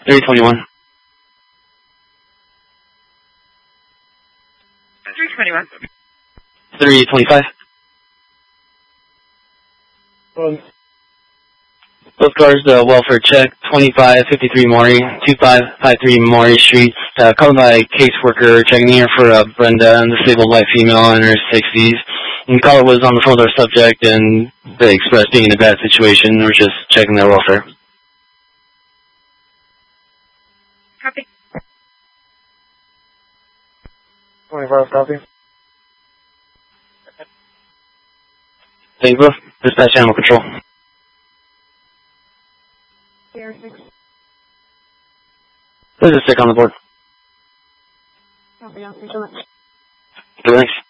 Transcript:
321. 321. 325. Both cars, welfare check, 2553 Maury, 2553 Maury Street. Called by a caseworker checking here for Brenda, a disabled white female in her 60s. And the caller was on the phone with our subject, and they expressed being in a bad situation. We're just checking their welfare. Copy. 25, copy. Thank you, dispatch animal control. CR6. There's a stick on the board. Copy, thanks so much. Thanks.